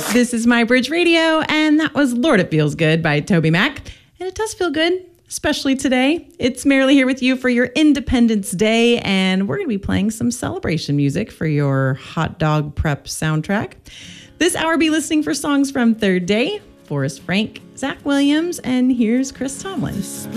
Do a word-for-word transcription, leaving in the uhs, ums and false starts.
This is My Bridge Radio, and that was Lord It Feels Good by Toby Mac. And it does feel good, especially today. It's Marilee here with you for your Independence Day, and we're going to be playing some celebration music for your hot dog prep soundtrack. This hour, be listening for songs from Third Day, Forrest Frank, Zach Williams, and here's Chris Tomlin.